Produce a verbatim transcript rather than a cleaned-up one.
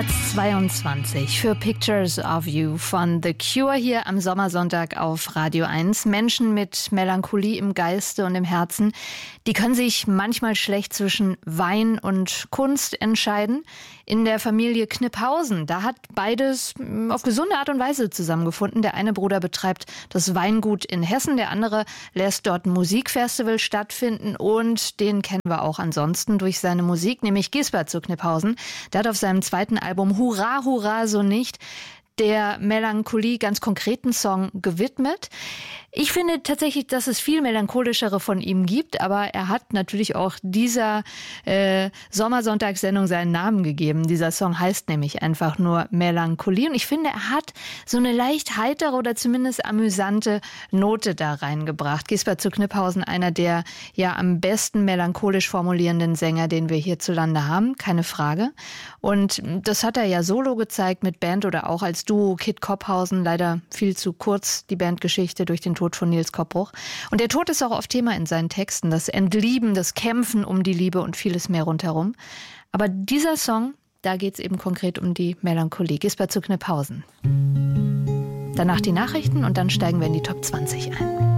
Platz zweiundzwanzig für Pictures of You von The Cure hier am Sommersonntag auf Radio eins. Menschen mit Melancholie im Geiste und im Herzen, die können sich manchmal schlecht zwischen Wein und Kunst entscheiden. In der Familie Kniphausen, da hat beides auf gesunde Art und Weise zusammengefunden. Der eine Bruder betreibt das Weingut in Hessen, der andere lässt dort ein Musikfestival stattfinden und den kennen wir auch ansonsten durch seine Musik, nämlich Gisbert zu Kniphausen. Der hat auf seinem zweiten Album Hurra, Hurra, so nicht der Melancholie ganz konkreten Song gewidmet. Ich finde tatsächlich, dass es viel melancholischere von ihm gibt, aber er hat natürlich auch dieser äh, Sommersonntagssendung seinen Namen gegeben. Dieser Song heißt nämlich einfach nur Melancholie und ich finde, er hat so eine leicht heitere oder zumindest amüsante Note da reingebracht. Gisbert zu Kniphausen, einer der ja am besten melancholisch formulierenden Sänger, den wir hierzulande haben, keine Frage. Und das hat er ja solo gezeigt mit Band oder auch als Duo Kid Kopphausen, leider viel zu kurz die Bandgeschichte durch den Tod von Nils Koppbruch. Und der Tod ist auch oft Thema in seinen Texten, das Entlieben, das Kämpfen um die Liebe und vieles mehr rundherum. Aber dieser Song, da geht es eben konkret um die Melancholie. Gisbert zu Kniphausen. Danach die Nachrichten und dann steigen wir in die Top zwanzig ein.